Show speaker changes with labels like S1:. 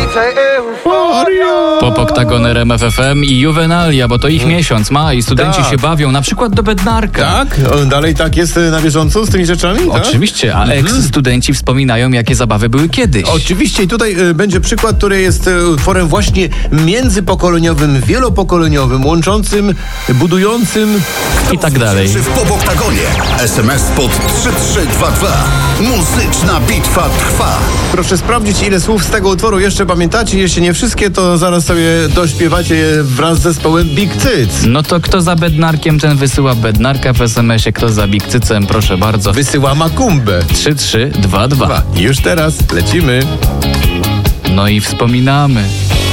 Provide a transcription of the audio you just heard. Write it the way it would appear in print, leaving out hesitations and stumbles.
S1: Pop Oktagon RMF FM i Juvenalia, bo to ich miesiąc ma i studenci
S2: Tak.
S1: się bawią, na przykład do Bednarka.
S2: Tak? Dalej tak jest na bieżąco z tymi rzeczami? Tak?
S1: Oczywiście, a eks-studenci wspominają, jakie zabawy były kiedyś.
S2: Oczywiście i tutaj będzie przykład, który jest utworem właśnie międzypokoleniowym, wielopokoleniowym, łączącym, budującym
S1: I tak dalej.
S3: W Pop Oktagonie. SMS pod 3322. Muzyczna bitwa trwa.
S2: Proszę sprawdzić, ile słów z tego utworu jeszcze pamiętacie. Jeśli nie wszystkie, to zaraz sobie dośpiewacie je wraz z zespołem Big Cyc.
S1: No to kto za Bednarkiem, ten wysyła Bednarka w SMS-ie, kto za Big Cycem, proszę bardzo.
S2: Wysyła Makumbę.
S1: 3322.
S2: I już teraz lecimy.
S1: No i wspominamy.